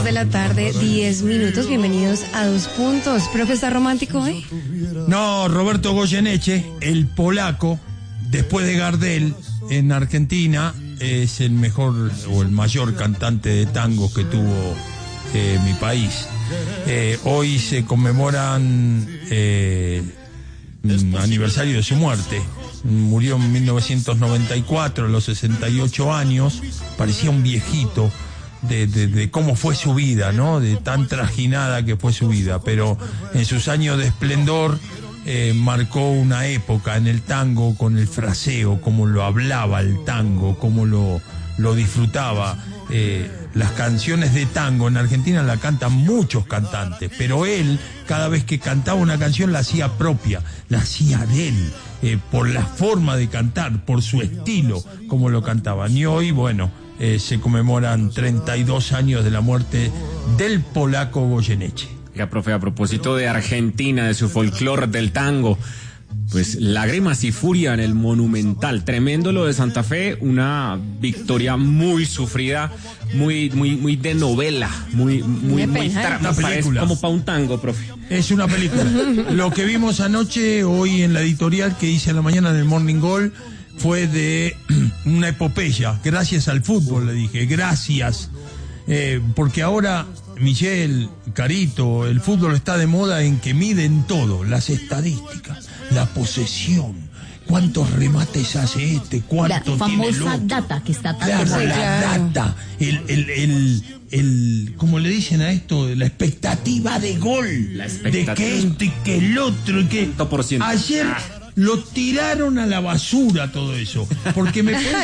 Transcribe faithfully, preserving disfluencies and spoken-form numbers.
de la tarde, diez minutos. Bienvenidos a Dos Puntos. ¿Profe, está romántico hoy? No, Roberto Goyeneche, el polaco, después de Gardel, en Argentina, es el mejor o el mayor cantante de tango que tuvo eh, mi país. Eh, hoy se conmemoran eh, aniversario de su muerte. Murió en mil novecientos noventa y cuatro, a los sesenta y ocho años. Parecía un viejito de, de, de cómo fue su vida, ¿no? De tan trajinada que fue su vida. Pero en sus años de esplendor eh, marcó una época en el tango con el fraseo, cómo lo hablaba el tango, cómo lo, lo disfrutaba. Eh, las canciones de tango en Argentina la cantan muchos cantantes, pero él, cada vez que cantaba una canción, la hacía propia, la hacía de él, eh, por la forma de cantar, por su estilo, como lo cantaban. Y hoy, bueno, eh, se conmemoran treinta y dos años de la muerte del polaco Goyeneche. Oiga, profe, a propósito de Argentina, de su folclore, del tango, pues lágrimas y furia en el Monumental. Tremendo lo de Santa Fe, una victoria muy sufrida, muy muy muy de novela, muy muy muy tra- una película. Como para un tango, profe. Es una película. Lo que vimos anoche, hoy en la editorial que hice en la mañana en el Morning Gold, fue de una epopeya. Gracias al fútbol, le dije, gracias. Eh, porque ahora, Michelle, Carito, el fútbol está de moda en que miden todo, las estadísticas, la posesión, cuántos remates hace este, cuánto la tiene el famosa otro. data que está tan Claro, de moda. la claro. data, el, el, el, el, ¿cómo le dicen a esto? La expectativa de gol, La de expectativa. que esto y que el otro, y que ciento por ciento. ayer lo tiraron a la basura todo eso, porque me parece